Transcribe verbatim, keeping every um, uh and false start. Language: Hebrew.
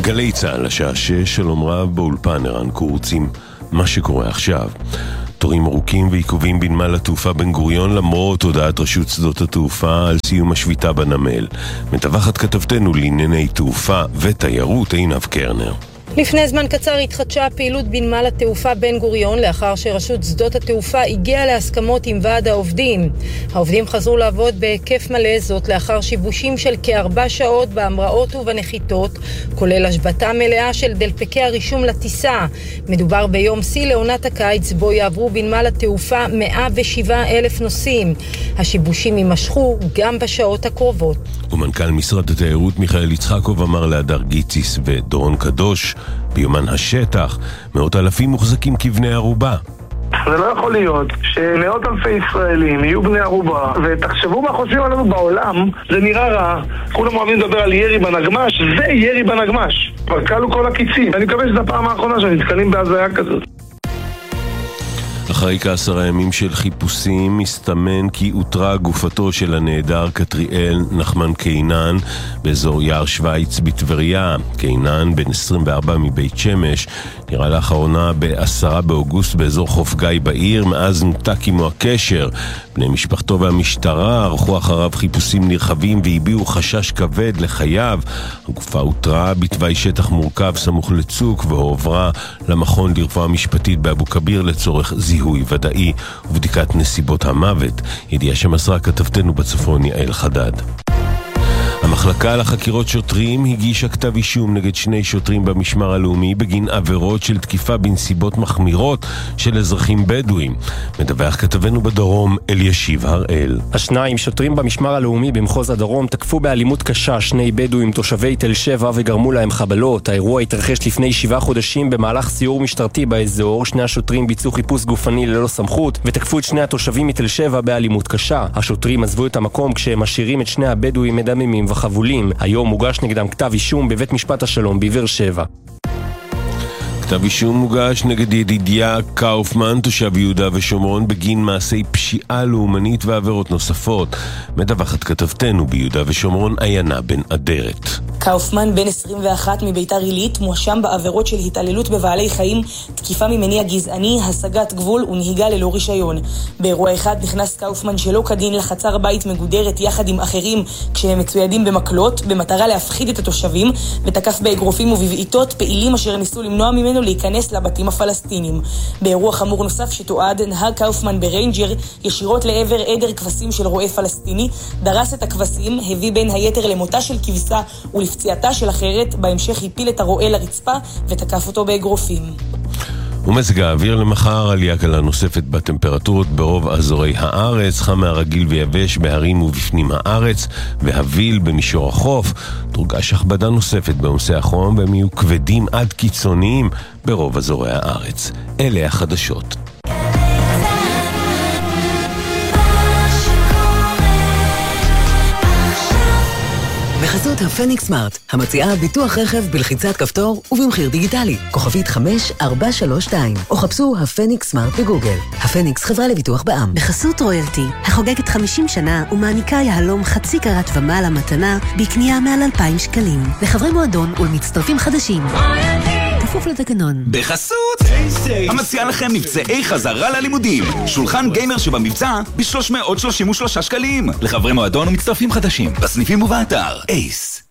גלי צהל, השעה שש, שלום רב באולפן, ערן קורצים, מה שקורה עכשיו. תורים ארוכים ועיכובים בנמל התעופה בן גוריון למרות הודעת רשות שדות התעופה על סיום השביתה בנמל. מתווכת כתבתנו לענייני תעופה ותיירות עינב קרנר. לפני זמן קצר התחדשה הפעילות בנמל התעופה בן גוריון לאחר שרשות שדות התעופה הגיעה להסכמות עם ועד העובדים. העובדים חזרו לעבוד בהיקף מלא, זאת לאחר שיבושים של כארבע שעות בהמראות ובנחיתות, כולל השבתה מלאה של דלפקי הרישום לטיסה. מדובר ביום שיא לעונת הקיץ בו יעברו בנמל התעופה מאה ושבעה אלף נוסעים. השיבושים יימשכו גם בשעות הקרובות. ומנכ"ל משרד התיירות מיכאל יצחקוב אמר להדר גיציס ודורון קדוש ביומן השטח, מאות אלפים מוחזקים כבני ערובה. זה לא יכול להיות שמאות אלפי ישראלים יהיו בני ערובה, ותחשבו מה חושבים עלינו בעולם. זה נראה רע, כולם אוהבים לדבר על ירי בנגמש, זה ירי בנגמש, כבר קלו כל הקיצים. אני מקווה שזו הפעם האחרונה שנתקלים בהזיה כזאת. אחרי כעשרה ימים של חיפושים מסתמן כי אותרה גופתו של הנעדר קטריאל נחמן קינן באזור יער שוויץ בטבריה. קינן בן עשרים וארבע מבית שמש נראה לאחרונה בעשרה באוגוסט באזור חוף גיא בעיר, מאז נותק עמו הקשר. בני משפחתו והמשטרה ערכו אחריו חיפושים נרחבים והביעו חשש כבד לחייו. הגופה אותרה בתוואי שטח מורכב סמוך לצוק והועברה למכון לרפואה משפטית באבו כביר לצורך זיהוי ודאי ובדיקת נסיבות המוות. ידיעה שמסרה כתבתנו בצפון יעל חדד. המחלקה לחקירות שוטרים הגישה כתב אישום נגד שני שוטרים במשמר הלאומי בגין עבירות של תקיפה בנסיבות מחמירות של אזרחים בדואים. מדווח כתבנו בדרום אלישיב הראל. השניים שוטרים במשמר הלאומי במחוז הדרום תקפו באלימות קשה שני בדואים תושבי תל שבע וגרמו להם חבלות. האירוע התרחש לפני שבעה חודשים במהלך סיור משטרתי באזור. שני השוטרים ביצעו חיפוש גופני ללא סמכות ותקפו את שני התושבים מתל שבע באלימות קשה. השוטרים עזבו את המקום כשהם משאירים את שני הבדואים מדממים וחבולים. היום מוגש נגדם כתב אישום בבית משפט השלום בבאר שבע. כתב אישום מוגש נגד ידידיה קאופמן, תושב יהודה ושומרון, בגין מעשי פשיעה לאומנית ועבירות נוספות. מדווחת כתבתנו ביהודה ושומרון עיינה בן אדרת. קאופמן בן עשרים ואחת מביתר עילית מואשם בעבירות של התעללות בבעלי חיים, תקיפה ממניע גזעני, השגת גבול ונהיגה ללא רישיון. באירוע אחד נכנס קאופמן שלא כדין לחצר בית מגודרת יחד עם אחרים כשהם מצוידים במקלות במטרה להפחיד את התושבים, ותקף באגרופים ובבעיטות פעילים אשר ניסו למנוע ממנו להיכנס לבתים הפלסטינים. באירוע חמור נוסף שתועד, נהג קאופמן בריינג'ר ישירות לעבר עדר כבשים של רועה פלסטיני, דרס את הכבשים, הביא בין היתר למותה של כבשה ולפציעתה של אחרת, בהמשך הפיל את הרועה לרצפה ותקף אותו באגרופים. ומזג האוויר למחר, עלייה קלה נוספת בטמפרטורות ברוב אזורי הארץ, חם מהרגיל ויבש בהרים ובפנים הארץ, והביל במישור החוף. תורגש הכבדה נוספת בעומסי החום, והם יהיו כבדים עד קיצוניים ברוב אזורי הארץ. אלה החדשות. בחסות הפניקס סמארט, המציעה ביטוח רכב בלחיצת כפתור ובמחיר דיגיטלי. כוכבית חמש ארבע שלוש שתיים, או חפשו הפניקס סמארט בגוגל. הפניקס חברה לביטוח בע"מ. בחסות רויאלטי, החוגגת חמישים שנה ומעניקה יהלום חצי קרת ומעלה מתנה בקנייה מעל אלפיים שקלים. לחברי מועדון ולמצטרפים חדשים. כפוף לתקנון. בחסות המציעה לכם מבצעי חזרה ללימודים. שולחן גיימר שבמבצע ב-שלוש מאות שלושים ושלושה שקלים. לחברי מועדון ומצטרפים חדשים בסניפים ובאתר אייס.